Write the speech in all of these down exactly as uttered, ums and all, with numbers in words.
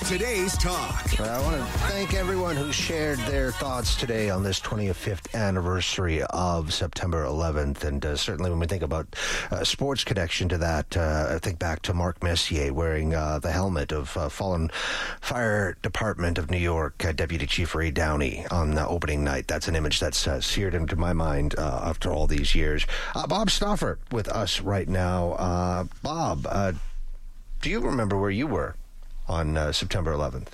Today's Talk. I want to thank everyone who shared their thoughts today on this twenty-fifth anniversary of September eleventh. And uh, certainly when we think about uh, sports connection to that, uh, I think back to Mark Messier wearing uh, the helmet of uh, fallen Fire Department of New York uh, Deputy Chief Ray Downey on the opening night. That's an image that's uh, seared into my mind uh, after all these years. Uh, Bob Stauffer with us right now. Uh, Bob, uh, do you remember where you were on uh, September eleventh?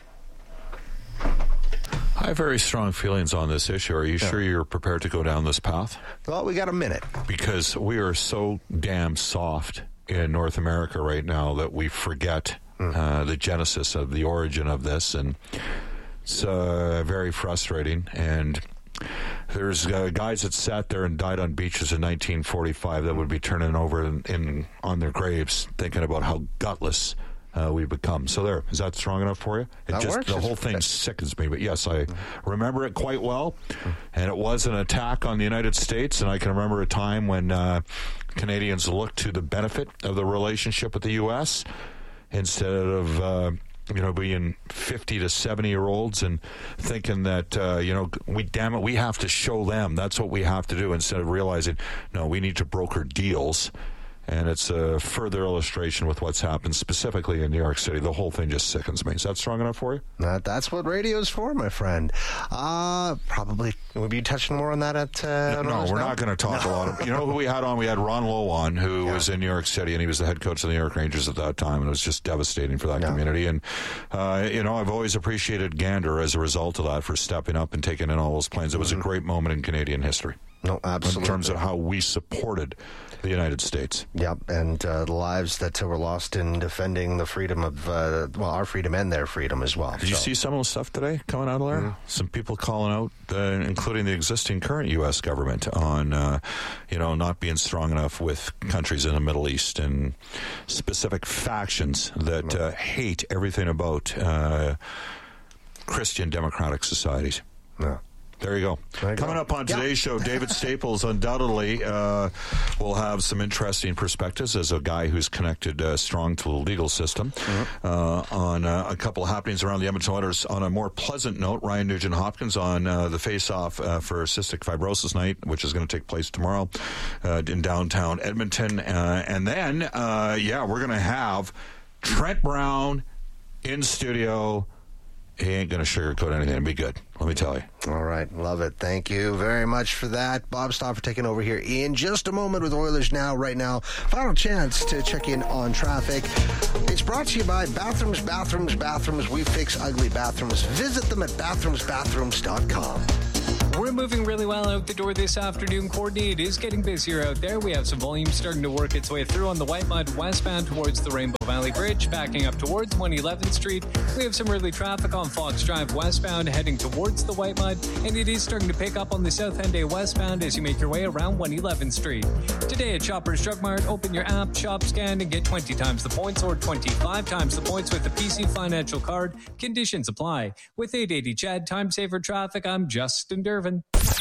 I have very strong feelings on this issue. Are you yeah. sure you're prepared to go down this path? Well, we got a minute. Because we are so damn soft in North America right now that we forget mm. uh, the genesis of the origin of this, and it's uh, very frustrating. And there's uh, guys that sat there and died on beaches in nineteen forty-five that would be turning over in, in on their graves thinking about how gutless Uh, we've become. So there, is that strong enough for you? It that just works. The whole thing sickens me. But yes, I remember it quite well. And it was an attack on the United States. And I can remember a time when uh, Canadians looked to the benefit of the relationship with the U S instead of uh, you know being fifty to seventy year olds and thinking that uh, you know we damn it we have to show them. That's what we have to do, instead of realizing no, we need to broker deals. And it's a further illustration with what's happened specifically in New York City. The whole thing just sickens me. Is that strong enough for you? That, that's what radio's for, my friend. Uh, probably. Would you touching more on that at... Uh, no, we're now? not going to talk no. a lot of... You know who we had on? We had Ron Lowe on, who yeah. was in New York City, and he was the head coach of the New York Rangers at that time, and it was just devastating for that yeah. community. And, uh, you know, I've always appreciated Gander as a result of that for stepping up and taking in all those planes. It was mm-hmm. a great moment in Canadian history. No, absolutely. In terms of how we supported the United States. Yep, and uh, the lives that uh, were lost in defending the freedom of, uh, well, our freedom and their freedom as well. Did so. you see some of the stuff today coming out of there? Mm-hmm. Some people calling out, uh, including the existing current U S government, on, uh, you know, not being strong enough with countries in the Middle East and specific factions that uh, hate everything about uh, Christian democratic societies. No. There you go. There you Coming go. up on today's yep. show, David Staples undoubtedly uh, will have some interesting perspectives as a guy who's connected uh, strong to the legal system mm-hmm. uh, on uh, a couple of happenings around the Edmonton Oilers. On a more pleasant note, Ryan Nugent-Hopkins on uh, the face-off uh, for Cystic Fibrosis Night, which is going to take place tomorrow uh, in downtown Edmonton. Uh, and then, uh, yeah, we're going to have Trent Brown in studio. He ain't going to sugarcoat anything. It'll be good, let me tell you. All right. Love it. Thank you very much for that. Bob Stauffer taking over here in just a moment with Oilers Now. Right now, final chance to check in on traffic. It's brought to you by Bathrooms, Bathrooms, Bathrooms. We fix ugly bathrooms. Visit them at bathrooms bathrooms dot com. We're moving really well out the door this afternoon. Courtney, it is getting busier out there. We have some volume starting to work its way through on the Whitemud westbound towards the Rainbow Valley Bridge, backing up towards one eleventh Street. We have some early traffic on Fox Drive westbound heading towards the Whitemud, and it is starting to pick up on the South Henday westbound as you make your way around one eleventh Street. Today at Shoppers Drug Mart, open your app, shop, scan, and get twenty times the points or twenty-five times the points with the P C Financial Card. Conditions apply. With eight eighty C H E D Time Saver Traffic, I'm Justin Dervin.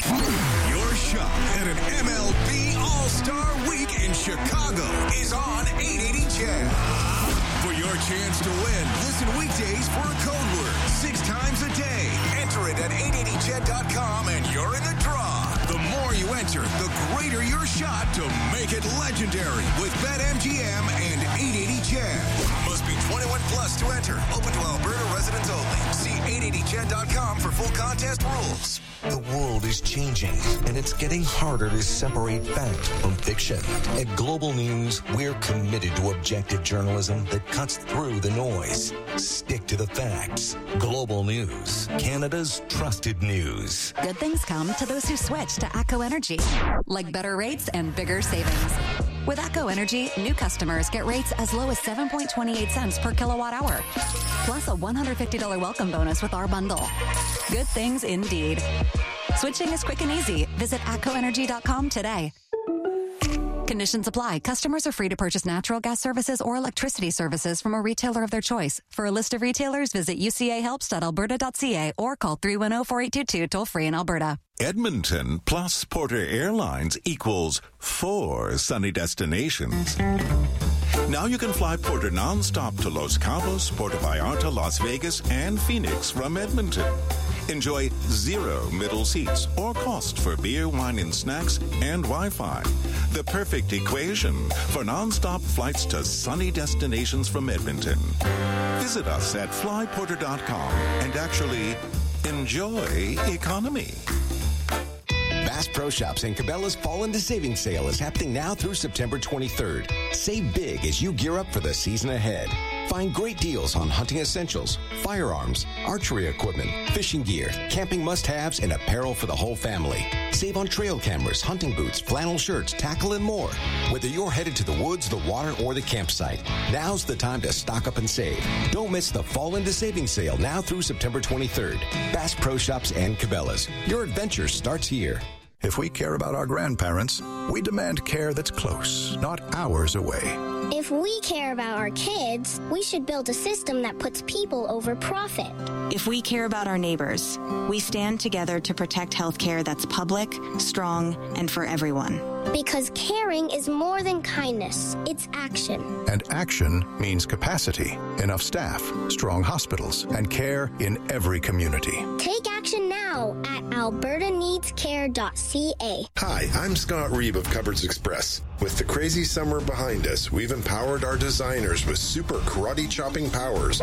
Your shot at an M L B All-Star Week in Chicago is on eight eighty C H E D. For your chance to win, listen weekdays for a code word six times a day. Enter it at eight eighty C H E D dot com and you're in the draw. The more you enter, the greater your shot to make it legendary with BetMGM and eight eighty C H E D. Must be twenty-one plus to enter. Open to Alberta residents only. See eight eighty C H E D dot com for full contest rules. The world is changing, and it's getting harder to separate fact from fiction. At Global News, we're committed to objective journalism that cuts through the noise. Stick to the facts. Global News, Canada's trusted news. Good things come to those who switch to ATCO Energy, like better rates and bigger savings. With ATCO Energy, new customers get rates as low as seven point two eight cents per kilowatt hour, plus a one hundred fifty dollars welcome bonus with our bundle. Good things indeed. Switching is quick and easy. Visit atco energy dot com today. Conditions apply. Customers are free to purchase natural gas services or electricity services from a retailer of their choice. For a list of retailers, visit u c a helps dot alberta dot c a or call three one zero, four eight two two toll free in Alberta. Edmonton plus Porter Airlines equals four sunny destinations. Now you can fly Porter nonstop to Los Cabos, Puerto Vallarta, Las Vegas, and Phoenix from Edmonton. Enjoy zero middle seats or cost for beer, wine, and snacks and Wi-Fi. The perfect equation for nonstop flights to sunny destinations from Edmonton. Visit us at fly porter dot com and actually enjoy economy. Bass Pro Shops and Cabela's Fall into Savings Sale is happening now through September twenty-third. Save big as you gear up for the season ahead. Find great deals on hunting essentials, firearms, archery equipment, fishing gear, camping must-haves, and apparel for the whole family. Save on trail cameras, hunting boots, flannel shirts, tackle, and more. Whether you're headed to the woods, the water, or the campsite, now's the time to stock up and save. Don't miss the Fall into Savings Sale now through September twenty-third. Bass Pro Shops and Cabela's. Your adventure starts here. If we care about our grandparents, we demand care that's close, not hours away. If we care about our kids, we should build a system that puts people over profit. If we care about our neighbors, we stand together to protect healthcare that's public, strong, and for everyone. Because caring is more than kindness, it's action. And action means capacity, enough staff, strong hospitals, and care in every community. Take action now at alberta needs care dot c a. Hi, I'm Scott Reeb of Cupboards Express. With the crazy summer behind us, we've empowered our designers with super karate chopping powers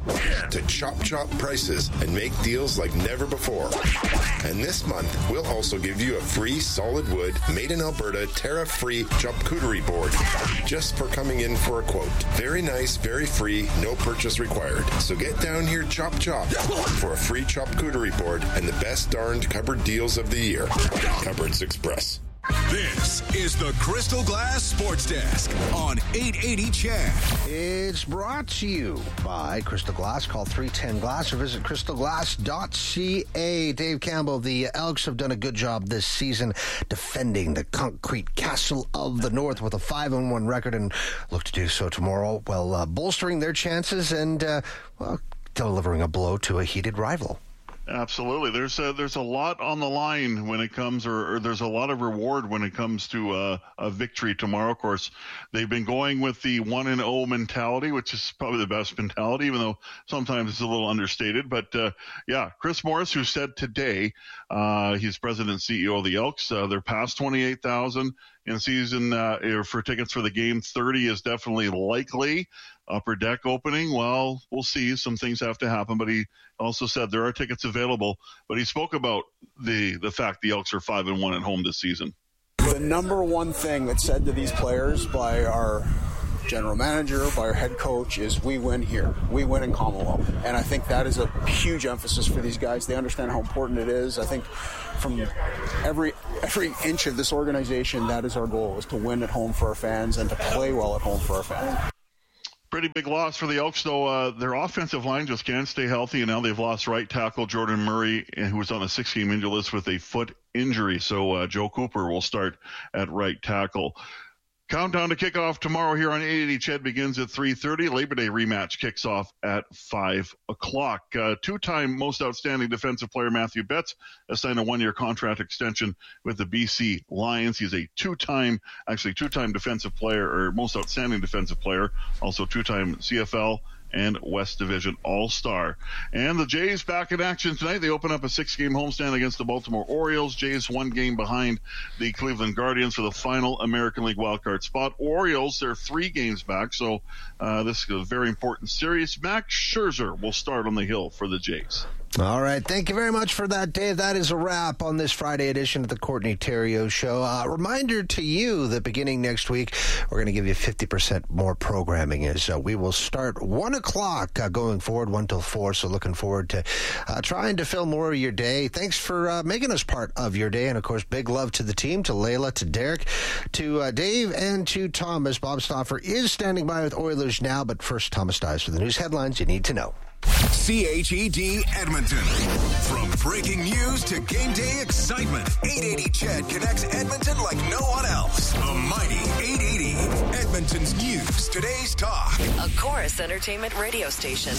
to chop chop prices and make deals like never before. And this month, we'll also give you a free solid wood, made in Alberta, Terra-free charcuterie board just for coming in for a quote. Very nice, very free, no purchase required. So get down here, chop chop, for a free charcuterie board and the best darned cupboard deals of the year. Cupboards Express. This is the Crystal Glass Sports Desk on eight eighty C H E D. It's brought to you by Crystal Glass. Call three ten glass or visit crystal glass dot c a. Dave Campbell, the Elks have done a good job this season defending the concrete castle of the North with a five and one record and look to do so tomorrow, well, uh, bolstering their chances and, uh, well, delivering a blow to a heated rival. Absolutely. There's a, there's a lot on the line when it comes, or, or there's a lot of reward when it comes to uh, a victory tomorrow. Of course, they've been going with the one and oh mentality, which is probably the best mentality, even though sometimes it's a little understated. But uh, yeah, Chris Morris, who said today, uh, he's president and C E O of the Elks, uh, they're past twenty-eight thousand in season uh, for tickets for the game. thirty is definitely likely. Upper deck opening, well, we'll see. Some things have to happen, but he also said there are tickets available. But he spoke about the the fact the Elks are five and one at home this season. The number one thing that's said to these players by our general manager, by our head coach, is we win here. We win in Commonwealth. And I think that is a huge emphasis for these guys. They understand how important it is. I think from every every inch of this organization, that is our goal, is to win at home for our fans and to play well at home for our fans. Pretty big loss for the Elks, though. Uh, their offensive line just can't stay healthy, and now they've lost right tackle Jordan Murray, who was on a six-game injury list with a foot injury. So uh, Joe Cooper will start at right tackle. Countdown to kickoff tomorrow here on eight eighty C H E D begins at three thirty. Labor Day rematch kicks off at five o'clock. Uh, two-time most outstanding defensive player Matthew Betts has signed a one-year contract extension with the B C Lions. He's a two-time, actually two-time defensive player, or most outstanding defensive player, also two-time C F L and West Division All-Star. And the Jays back in action tonight. They open up a six-game homestand against the Baltimore Orioles. Jays one game behind the Cleveland Guardians for the final American League wildcard spot. Orioles, they're three games back, so uh, this is a very important series. Max Scherzer will start on the hill for the Jays. All right. Thank you very much for that, Dave. That is a wrap on this Friday edition of the Courtney Theriault Show. Uh, reminder to you that beginning next week, we're going to give you fifty percent more programming. As uh, we will start one o'clock uh, going forward, one till four. So looking forward to uh, trying to fill more of your day. Thanks for uh, making us part of your day. And, of course, big love to the team, to Layla, to Derek, to uh, Dave, and to Thomas. Bob Stauffer is standing by with Oilers Now. But first, Thomas Dies for the news headlines you need to know. C H E D Edmonton. From breaking news to game day excitement, eight eighty C H E D connects Edmonton like no one else. The mighty eight eighty. Edmonton's news, today's talk. A Chorus Entertainment radio station.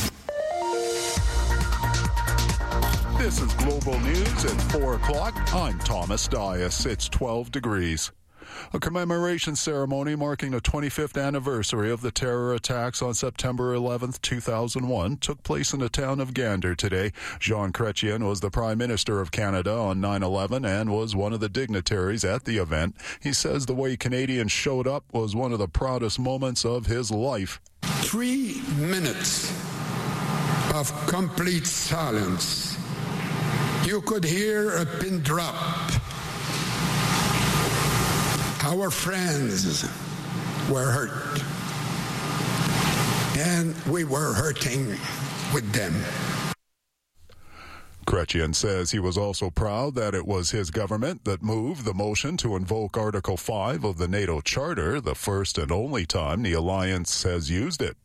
This is Global News at four o'clock. I'm Thomas Dias. It's twelve degrees. A commemoration ceremony marking the twenty-fifth anniversary of the terror attacks on September eleventh, two thousand one took place in the town of Gander today. Jean Chrétien was the Prime Minister of Canada on nine eleven and was one of the dignitaries at the event. He says the way Canadians showed up was one of the proudest moments of his life. Three minutes of complete silence. You could hear a pin drop. Our friends were hurt, and we were hurting with them. Chrétien says he was also proud that it was his government that moved the motion to invoke Article five of the NATO Charter, the first and only time the alliance has used it.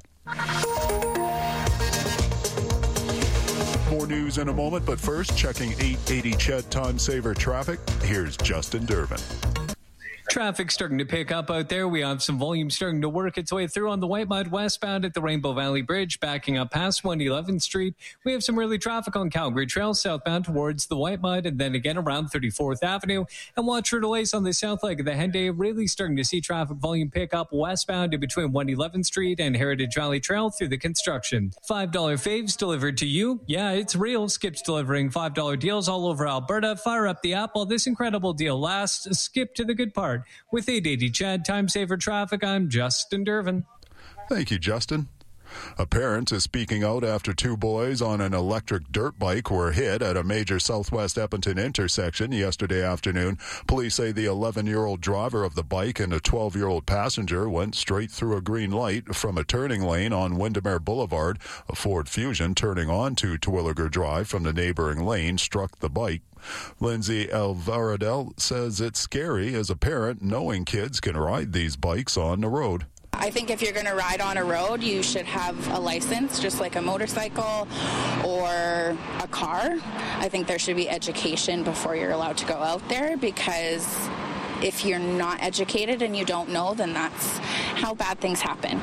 More news in a moment, but first, checking eight eighty C H E D Time Saver traffic. Here's Justin Durbin. Traffic starting to pick up out there. We have some volume starting to work its way through on the Whitemud westbound at the Rainbow Valley Bridge, backing up past one eleventh Street. We have some early traffic on Calgary Trail southbound towards the Whitemud, and then again around thirty-fourth Avenue. And watch for delays on the south leg of the Henday. Really starting to see traffic volume pick up westbound in between one eleventh Street and Heritage Valley Trail through the construction. five dollar faves delivered to you. Yeah, it's real. Skip's delivering five dollar deals all over Alberta. Fire up the app while this incredible deal lasts. Skip to the good part. With eight eighty C H E D Time Saver Traffic, I'm Justin Durbin. Thank you, Justin. A parent is speaking out after two boys on an electric dirt bike were hit at a major southwest Edmonton intersection yesterday afternoon. Police say the eleven-year-old driver of the bike and a twelve-year-old passenger went straight through a green light from a turning lane on Windermere Boulevard. A Ford Fusion turning onto Terwilliger Drive from the neighboring lane struck the bike. Lindsay Alvaradel says it's scary as a parent knowing kids can ride these bikes on the road. I think if you're going to ride on a road, you should have a license, just like a motorcycle or a car. I think there should be education before you're allowed to go out there, because if you're not educated and you don't know, then that's how bad things happen.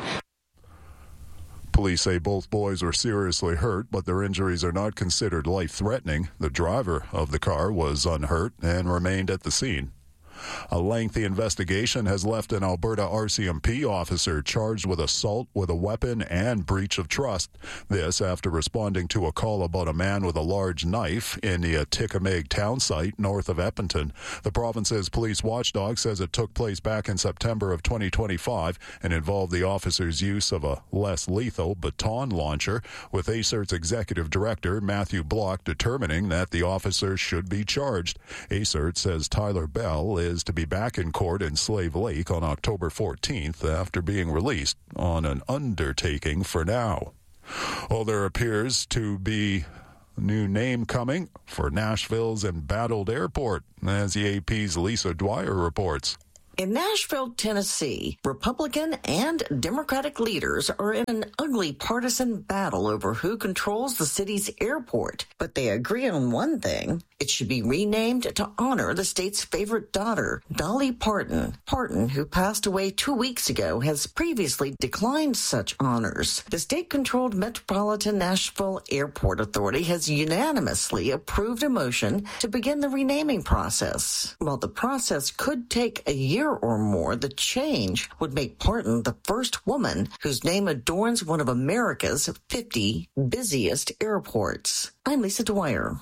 Police say both boys were seriously hurt, but their injuries are not considered life-threatening. The driver of the car was unhurt and remained at the scene. A lengthy investigation has left an Alberta R C M P officer charged with assault with a weapon and breach of trust. This after responding to a call about a man with a large knife in the Atikamekw town site north of Edmonton. The province's police watchdog says it took place back in September of twenty twenty-five and involved the officer's use of a less lethal baton launcher, with A C E R T's executive director Matthew Block determining that the officer should be charged. A C E R T says Tyler Bell is to be back in court in Slave Lake on October fourteenth after being released on an undertaking for now. Well, there appears to be a new name coming for Nashville's embattled airport, as the A P's Lisa Dwyer reports. In Nashville, Tennessee, Republican and Democratic leaders are in an ugly partisan battle over who controls the city's airport. But they agree on one thing. It should be renamed to honor the state's favorite daughter, Dolly Parton. Parton, who passed away two weeks ago, has previously declined such honors. The state-controlled Metropolitan Nashville Airport Authority has unanimously approved a motion to begin the renaming process. While the process could take a year or more, the change would make Parton the first woman whose name adorns one of America's fifty busiest airports. I'm Lisa Dwyer.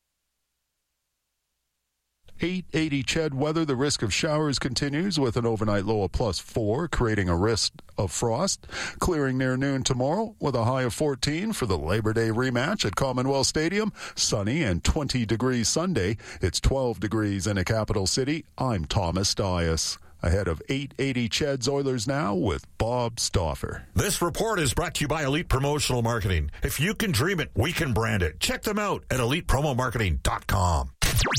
eight eighty C H E D weather. The risk of showers continues with an overnight low of plus four, creating a risk of frost. Clearing near noon tomorrow with a high of fourteen for the Labor Day rematch at Commonwealth Stadium. Sunny and twenty degrees Sunday. It's twelve degrees in the capital city. I'm Thomas Dias. Ahead of eight eighty C H E D's Oilers Now with Bob Stauffer. This report is brought to you by Elite Promotional Marketing. If you can dream it, we can brand it. Check them out at elite promo marketing dot com.